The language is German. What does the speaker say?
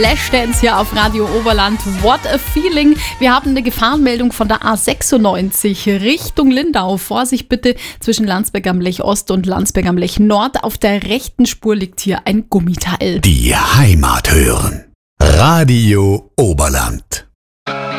Flashdance hier auf Radio Oberland. What a feeling. Wir haben eine Gefahrenmeldung von der A96 Richtung Lindau. Vorsicht bitte zwischen Landsberg am Lech Ost und Landsberg am Lech Nord. Auf der rechten Spur liegt hier ein Gummiteil. Die Heimat hören. Radio Oberland.